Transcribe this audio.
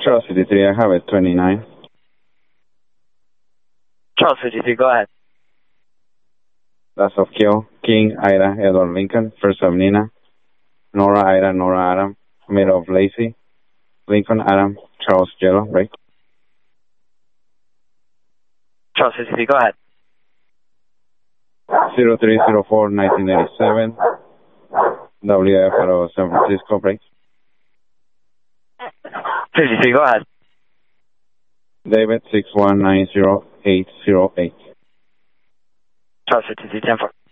Charles 53, I have it 29. Charles 53, go ahead. That's of Kill, King, Ida, Edward Lincoln, First Avenida, Nora, Ida, Nora, Adam, middle of Lacey, Lincoln, Adam, Charles, Yellow, right? Charles 53, go ahead. 0304 1987, WF out of San Francisco, break. 53, go ahead. David 6190808. Charles 53, 10-4.